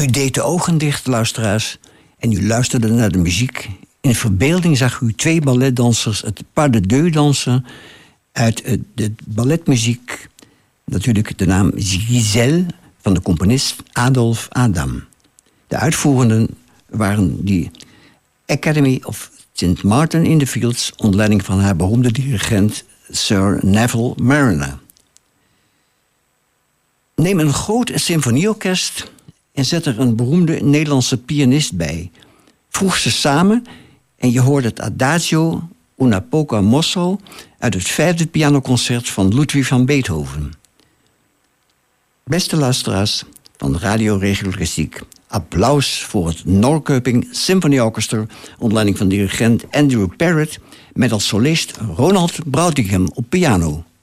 U deed de ogen dicht, luisteraars, en u luisterde naar de muziek. In verbeelding zag u 2 balletdansers het pas de deux dansen uit de balletmuziek. Natuurlijk de naam Giselle van de componist Adolphe Adam. De uitvoerenden waren die Academy of St. Martin in the Fields onder leiding van haar beroemde dirigent Sir Neville Mariner. Neem een groot symfonieorkest en zet er een beroemde Nederlandse pianist bij. Voeg ze samen en je hoort het Adagio una poco mosso uit het 5e pianoconcert van Ludwig van Beethoven. Beste luisteraars van Radio Regio Klassiek, applaus voor het Norrköping Symphony Orchestra onder leiding van dirigent Andrew Parrott met als solist Ronald Brautigam op piano.